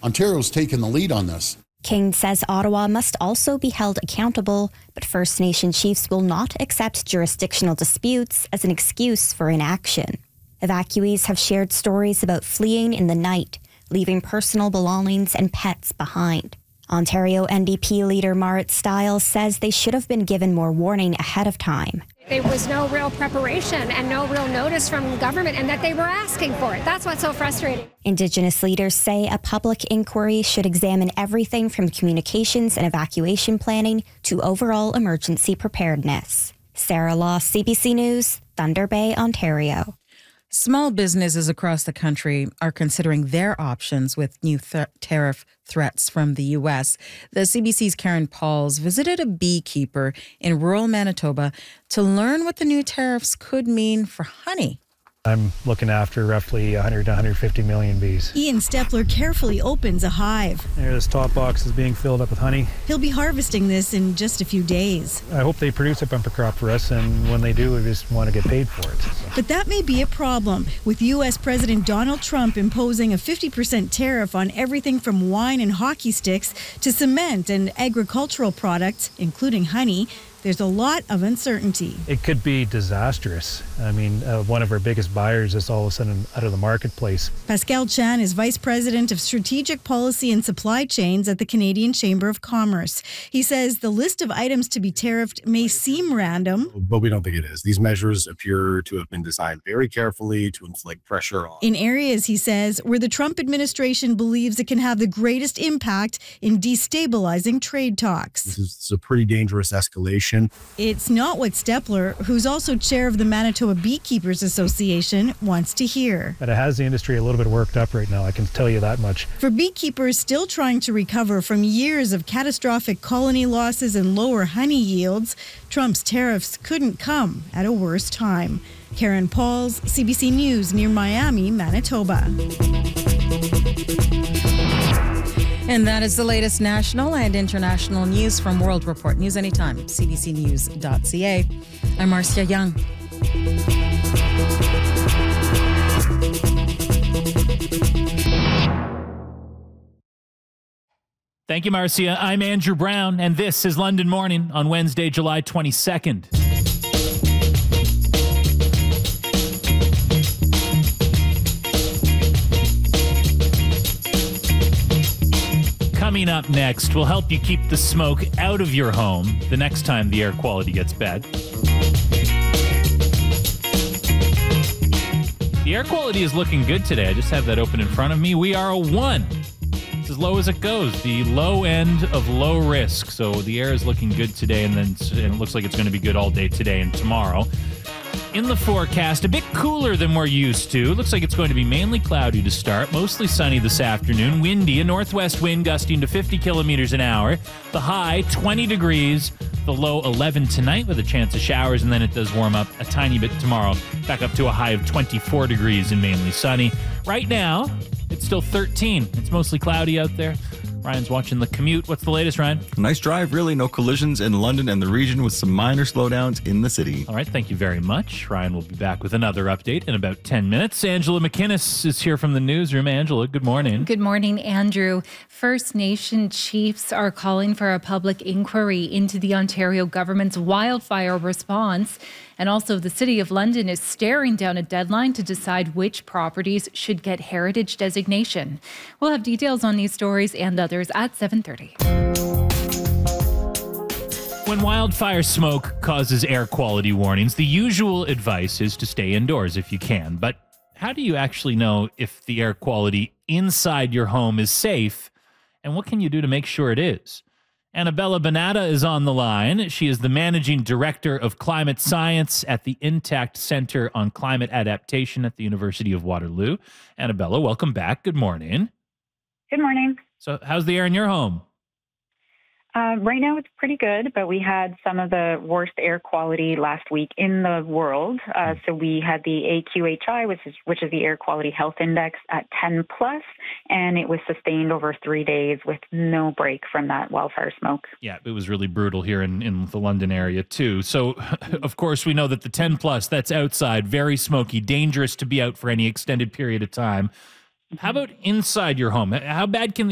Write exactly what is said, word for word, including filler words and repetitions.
Ontario's taken the lead on this. King says Ottawa must also be held accountable, but First Nation chiefs will not accept jurisdictional disputes as an excuse for inaction. Evacuees have shared stories about fleeing in the night, leaving personal belongings and pets behind. Ontario N D P leader Marit Stiles says they should have been given more warning ahead of time. There was no real preparation and no real notice from the government, and that they were asking for it. That's what's so frustrating. Indigenous leaders say a public inquiry should examine everything from communications and evacuation planning to overall emergency preparedness. Sarah Law, C B C News, Thunder Bay, Ontario. Small businesses across the country are considering their options with new th- tariff threats from the U S. The C B C's Karen Pauls visited a beekeeper in rural Manitoba to learn what the new tariffs could mean for honey. I'm looking after roughly one hundred to one hundred fifty million bees. Ian Stepler carefully opens a hive. There, this top box is being filled up with honey. He'll be harvesting this in just a few days. I hope they produce a bumper crop for us, and when they do, we just want to get paid for it. So. But that may be a problem, with U S President Donald Trump imposing a fifty percent tariff on everything from wine and hockey sticks to cement and agricultural products, including honey. There's a lot of uncertainty. It could be disastrous. I mean, uh, one of our biggest buyers is all of a sudden out of the marketplace. Pascal Chan is Vice President of Strategic Policy and Supply Chains at the Canadian Chamber of Commerce. He says the list of items to be tariffed may seem random, but we don't think it is. These measures appear to have been designed very carefully to inflict pressure on. In areas, he says, where the Trump administration believes it can have the greatest impact in destabilizing trade talks. This is a pretty dangerous escalation. It's not what Stepler, who's also chair of the Manitoba Beekeepers Association, wants to hear. But it has the industry a little bit worked up right now, I can tell you that much. For beekeepers still trying to recover from years of catastrophic colony losses and lower honey yields, Trump's tariffs couldn't come at a worse time. Karen Pauls, C B C News, near Miami, Manitoba. And that is the latest national and international news from World Report. News anytime, c b c news dot c a. I'm Marcia Young. Thank you, Marcia. I'm Andrew Brown, and this is London Morning on Wednesday, July twenty-second. Coming up next, we'll help you keep the smoke out of your home the next time the air quality gets bad. The air quality is looking good today. I just have that open in front of me. We are a one. It's as low as it goes. The low end of low risk. So the air is looking good today, and then and it looks like it's going to be good all day today and tomorrow. In the forecast, a bit cooler than we're used to. Looks like it's going to be mainly cloudy to start, mostly sunny this afternoon. Windy, a northwest wind gusting to fifty kilometers an hour. The high, twenty degrees. The low, eleven tonight with a chance of showers, and then it does warm up a tiny bit tomorrow. Back up to a high of twenty-four degrees and mainly sunny. Right now, it's still thirteen. It's mostly cloudy out there. Ryan's watching the commute. What's the latest, Ryan? Nice drive, really. No collisions in London and the region with some minor slowdowns in the city. All right, thank you very much. Ryan will be back with another update in about ten minutes. Angela McInnes is here from the newsroom. Angela, good morning. Good morning, Andrew. First Nation chiefs are calling for a public inquiry into the Ontario government's wildfire response. And also, the City of London is staring down a deadline to decide which properties should get heritage designation. We'll have details on these stories and others at seven thirty. When wildfire smoke causes air quality warnings, the usual advice is to stay indoors if you can. But how do you actually know if the air quality inside your home is safe? And what can you do to make sure it is? Annabella Bonata is on the line. She is the Managing Director of Climate Science at the Intact Center on Climate Adaptation at the University of Waterloo. Annabella, welcome back. Good morning. Good morning. So how's the air in your home? Uh, right now it's pretty good, but we had some of the worst air quality last week in the world. Uh, so we had the A Q H I, which is, which is the Air Quality Health Index, at ten plus, and it was sustained over three days with no break from that wildfire smoke. Yeah, it was really brutal here in, in the London area too. So, of course, we know that the ten plus, that's outside, very smoky, dangerous to be out for any extended period of time. How about inside your home? How bad can the